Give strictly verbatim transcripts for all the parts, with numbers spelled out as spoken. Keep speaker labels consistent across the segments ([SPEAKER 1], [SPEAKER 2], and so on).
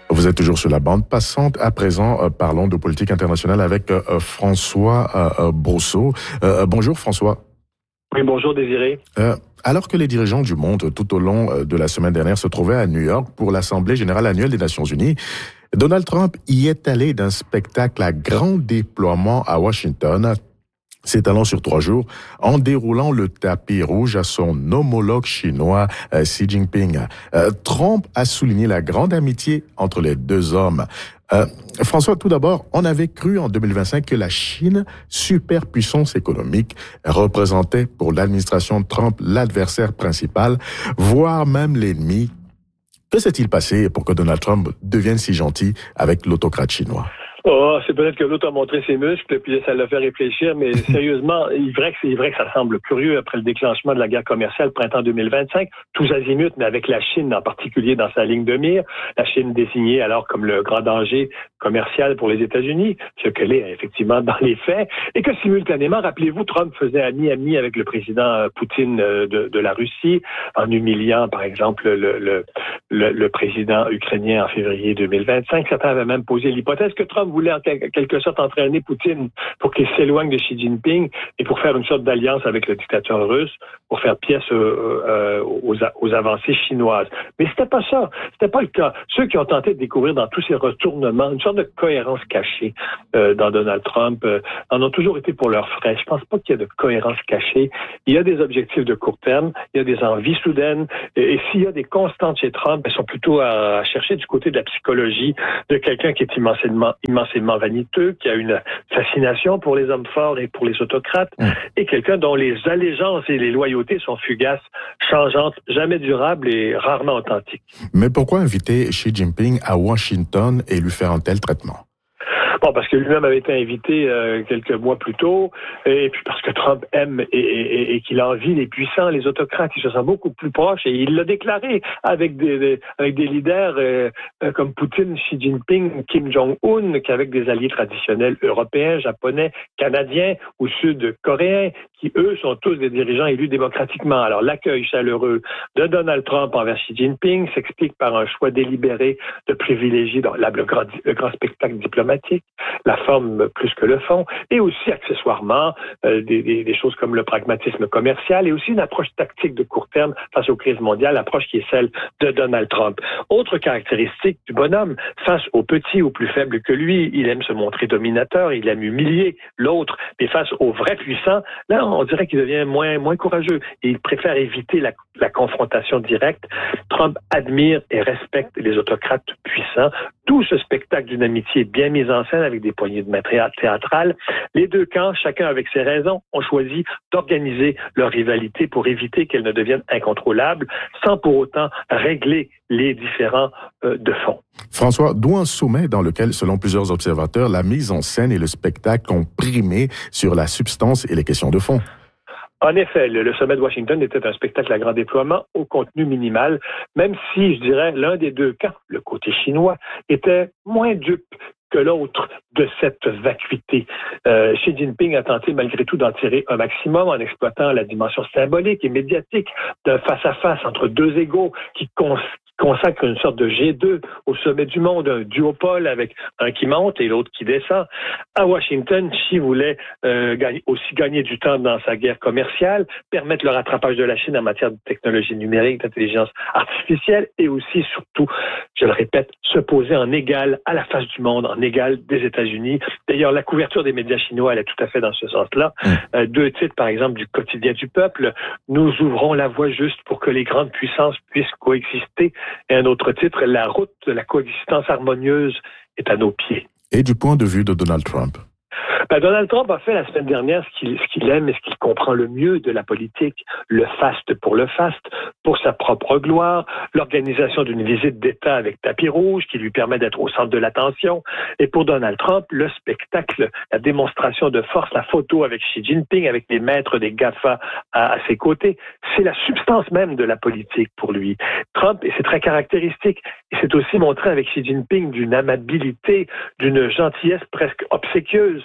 [SPEAKER 1] Vous êtes toujours sur la bande passante. À présent, euh, parlons de politique internationale avec euh, François euh, Brousseau. Euh, bonjour François.
[SPEAKER 2] Oui, bonjour Désiré.
[SPEAKER 1] Euh, alors que les dirigeants du monde, tout au long euh, de la semaine dernière, se trouvaient à New York pour l'Assemblée générale annuelle des Nations unies, Donald Trump y est allé d'un spectacle à grand déploiement à Washington, s'étalant sur trois jours, en déroulant le tapis rouge à son homologue chinois euh, Xi Jinping. Euh, Trump a souligné la grande amitié entre les deux hommes. Euh, François, tout d'abord, on avait cru en deux mille vingt-cinq que la Chine, superpuissance économique, représentait pour l'administration Trump l'adversaire principal, voire même l'ennemi. Que s'est-il passé pour que Donald Trump devienne si gentil avec l'autocrate chinois?
[SPEAKER 2] Oh, c'est peut-être que l'autre a montré ses muscles, puis ça l'a fait réfléchir, mais sérieusement, il est vrai que c'est vrai que ça semble curieux après le déclenchement de la guerre commerciale printemps deux mille vingt-cinq, tous azimuts, mais avec la Chine en particulier dans sa ligne de mire, la Chine désignée alors comme le grand danger commercial pour les États-Unis, ce qu'elle est effectivement dans les faits, et que simultanément, rappelez-vous, Trump faisait ami-ami avec le président Poutine de, de la Russie, en humiliant, par exemple, le, le, le, le président ukrainien en février deux mille vingt-cinq. Certains avaient même posé l'hypothèse que Trump voulait en quelque sorte entraîner Poutine pour qu'il s'éloigne de Xi Jinping et pour faire une sorte d'alliance avec le dictateur russe pour faire pièce euh, euh, aux, aux avancées chinoises. Mais c'était pas ça. C'était pas le cas. Ceux qui ont tenté de découvrir dans tous ces retournements une sorte de cohérence cachée euh, dans Donald Trump euh, en ont toujours été pour leurs frais. Je pense pas qu'il y ait de cohérence cachée. Il y a des objectifs de court terme, il y a des envies soudaines et, et s'il y a des constantes chez Trump, elles sont plutôt à, à chercher du côté de la psychologie de quelqu'un qui est immensément, immensément vaniteux, qui a une fascination pour les hommes forts et pour les autocrates, mmh. et quelqu'un dont les allégeances et les loyautés sont fugaces, changeantes, jamais durables et rarement authentiques.
[SPEAKER 1] Mais pourquoi inviter Xi Jinping à Washington et lui faire un tel traitement?
[SPEAKER 2] Bon, parce que lui-même avait été invité euh, quelques mois plus tôt, et puis parce que Trump aime et, et, et qu'il envie les puissants, les autocrates, il se sent beaucoup plus proche, et il l'a déclaré avec des, des, avec des leaders euh, comme Poutine, Xi Jinping, Kim Jong-un, qu'avec des alliés traditionnels européens, japonais, canadiens ou sud-coréens, qui eux sont tous des dirigeants élus démocratiquement. Alors l'accueil chaleureux de Donald Trump envers Xi Jinping s'explique par un choix délibéré de privilégier donc, le, grand, le grand spectacle diplomatique, la forme plus que le fond, et aussi accessoirement euh, des, des, des choses comme le pragmatisme commercial et aussi une approche tactique de court terme face aux crises mondiales, l'approche qui est celle de Donald Trump. Autre caractéristique du bonhomme, face aux petits ou plus faibles que lui, il aime se montrer dominateur, il aime humilier l'autre, mais face aux vrais puissants, là on dirait qu'il devient moins, moins courageux et il préfère éviter la, la confrontation directe. Trump admire et respecte les autocrates puissants. Tout ce spectacle d'une amitié bien mise en scène avec des poignées de main théâtrales. Les deux camps, chacun avec ses raisons, ont choisi d'organiser leur rivalité pour éviter qu'elle ne devienne incontrôlable, sans pour autant régler les différends euh, de fond.
[SPEAKER 1] François, d'où un sommet dans lequel, selon plusieurs observateurs, la mise en scène et le spectacle ont primé sur la substance et les questions de fond.
[SPEAKER 2] En effet, le, le sommet de Washington était un spectacle à grand déploiement au contenu minimal, même si, je dirais, l'un des deux camps, le côté chinois, était moins dupe que l'autre de cette vacuité. Euh, Xi Jinping a tenté malgré tout d'en tirer un maximum en exploitant la dimension symbolique et médiatique d'un face-à-face entre deux égaux qui cons- consacre une sorte de G deux au sommet du monde, un duopole avec un qui monte et l'autre qui descend. À Washington, Xi voulait euh, gagner, aussi gagner du temps dans sa guerre commerciale, permettre le rattrapage de la Chine en matière de technologie numérique, d'intelligence artificielle et aussi, surtout, je le répète, se poser en égal à la face du monde, en égal des États-Unis. D'ailleurs, la couverture des médias chinois, elle est tout à fait dans ce sens-là. Mmh. Euh, deux titres, par exemple, du quotidien du peuple, nous ouvrons la voie juste pour que les grandes puissances puissent coexister. Et un autre titre, la route de la coexistence harmonieuse est à nos pieds.
[SPEAKER 1] Et du point de vue de Donald Trump?
[SPEAKER 2] Ben, Donald Trump a fait la semaine dernière ce qu'il, ce qu'il aime et ce qu'il comprend le mieux de la politique, le faste pour le faste, pour sa propre gloire, l'organisation d'une visite d'État avec tapis rouge qui lui permet d'être au centre de l'attention. Et pour Donald Trump, le spectacle, la démonstration de force, la photo avec Xi Jinping, avec les maîtres des GAFA à, à ses côtés, c'est la substance même de la politique pour lui. Trump, et c'est très caractéristique, et c'est aussi montré avec Xi Jinping d'une amabilité, d'une gentillesse presque obséquieuse.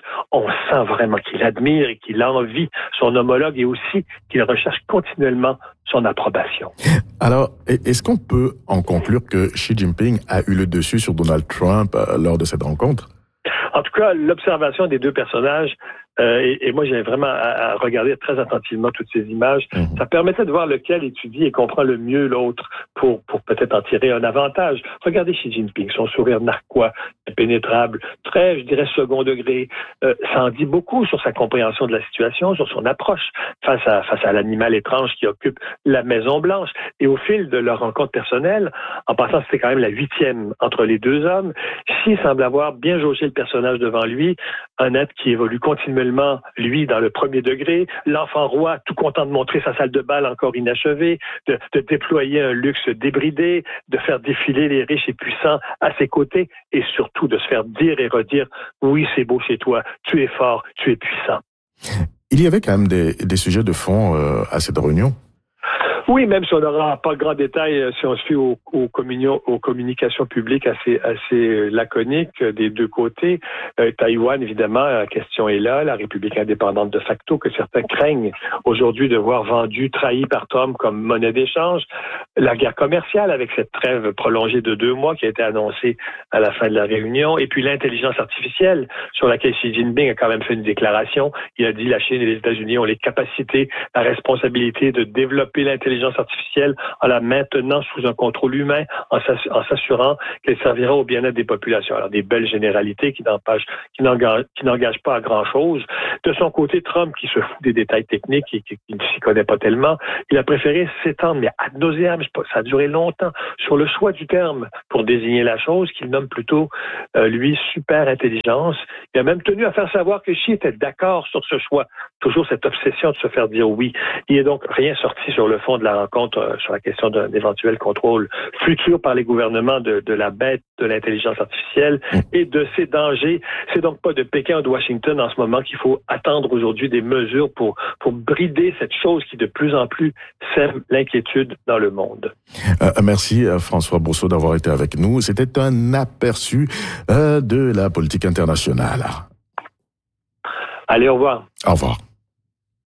[SPEAKER 2] on sent vraiment qu'il admire et qu'il envie son homologue et aussi qu'il recherche continuellement son approbation.
[SPEAKER 1] Alors, est-ce qu'on peut en conclure que Xi Jinping a eu le dessus sur Donald Trump euh, lors de cette rencontre?
[SPEAKER 2] En tout cas, l'observation des deux personnages, euh, et, et moi j'ai vraiment à, à regarder très attentivement toutes ces images, mmh. ça permettait de voir lequel étudie et comprend le mieux l'autre pour, pour peut-être en tirer un avantage. Regardez Xi Jinping, son sourire narquois, impénétrable, très, je dirais, second degré. Euh, ça en dit beaucoup sur sa compréhension de la situation, sur son approche face à, face à l'animal étrange qui occupe la Maison-Blanche. Et au fil de leur rencontre personnelle, en passant, c'était quand même la huitième entre les deux hommes, Xi semble avoir bien jaugé le personnage devant lui, un être qui évolue continuellement, lui, dans le premier degré, l'enfant roi, tout content de montrer sa salle de bal encore inachevée, de, de déployer un luxe débridé, de faire défiler les riches et puissants à ses côtés, et surtout de se faire dire et redire « Oui, c'est beau chez toi, tu es fort, tu es puissant ».
[SPEAKER 1] Il y avait quand même des, des sujets de fond euh, à cette réunion.
[SPEAKER 2] Oui, même si on n'aura pas grand détail, si on se fie aux, aux, aux communications publiques assez, assez laconiques des deux côtés. Euh, Taïwan, évidemment, la question est là, la République indépendante de facto, que certains craignent aujourd'hui de voir vendue, trahie par Trump comme monnaie d'échange. La guerre commerciale avec cette trêve prolongée de deux mois qui a été annoncée à la fin de la réunion. Et puis l'intelligence artificielle sur laquelle Xi Jinping a quand même fait une déclaration. Il a dit la Chine et les États-Unis ont les capacités, la responsabilité de développer l'intelligence artificielle en la maintenant sous un contrôle humain, en s'assurant qu'elle servira au bien-être des populations. Alors, des belles généralités qui n'engagent, qui n'engagent, qui n'engagent pas à grand-chose. De son côté, Trump, qui se fout des détails techniques et qui, qui ne s'y connaît pas tellement, il a préféré s'étendre, mais ad nauseam, ça a duré longtemps, sur le choix du terme pour désigner la chose qu'il nomme plutôt, euh, lui, super intelligence. Il a même tenu à faire savoir que Xi était d'accord sur ce choix. Toujours cette obsession de se faire dire oui. Il n'est donc rien sorti sur le fond de la rencontre euh, sur la question d'un éventuel contrôle futur par les gouvernements de, de la bête de l'intelligence artificielle et de ses dangers. C'est donc pas de Pékin ou de Washington en ce moment qu'il faut attendre aujourd'hui des mesures pour, pour brider cette chose qui de plus en plus sème l'inquiétude dans le monde.
[SPEAKER 1] Euh, merci François Brousseau d'avoir été avec nous. C'était un aperçu euh, de la politique internationale.
[SPEAKER 2] Allez, au revoir.
[SPEAKER 1] Au revoir.